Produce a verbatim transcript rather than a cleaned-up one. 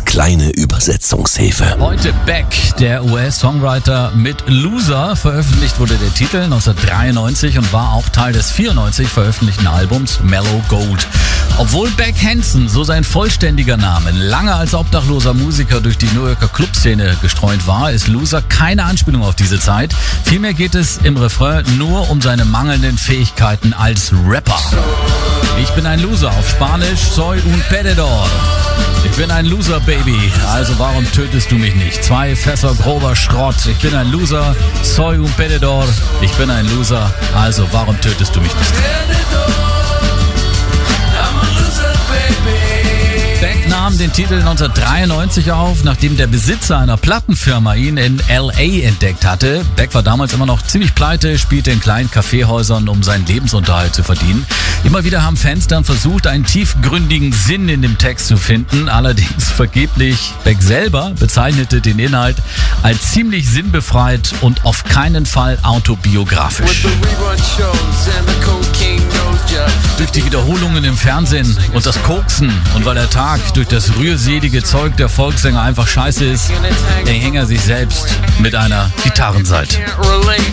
kleine Übersetzungshilfe. Heute Beck, der U S-Songwriter mit Loser. Veröffentlicht wurde der Titel neunzehnhundertdreiundneunzig und war auch Teil des vierundneunzig veröffentlichten Albums Mellow Gold. Obwohl Beck Hansen, so sein vollständiger Name, lange als obdachloser Musiker durch die New Yorker Clubszene gestreut war, ist Loser keine Anspielung auf diese Zeit. Vielmehr geht es im Refrain nur um seine mangelnden Fähigkeiten als Rapper. Ich bin ein Loser, auf Spanisch soy un perdedor. Ich bin ein Loser, Baby, also warum tötest du mich nicht? Zwei Fässer grober Schrott. Ich bin ein Loser, soy un perdedor. Ich bin ein Loser, also warum tötest du mich nicht? Beck nahm den Titel neunzehnhundertdreiundneunzig auf, nachdem der Besitzer einer Plattenfirma ihn in L A entdeckt hatte. Beck war damals immer noch ziemlich pleite, spielte in kleinen Kaffeehäusern, um seinen Lebensunterhalt zu verdienen. Immer wieder haben Fans dann versucht, einen tiefgründigen Sinn in dem Text zu finden, allerdings vergeblich. Beck selber bezeichnete den Inhalt als ziemlich sinnbefreit und auf keinen Fall autobiografisch. Durch die Wiederholungen im Fernsehen und das Koksen und weil der Tag durch das rührselige Zeug der Volkssänger einfach scheiße ist, erhing er sich selbst mit einer Gitarrenseite.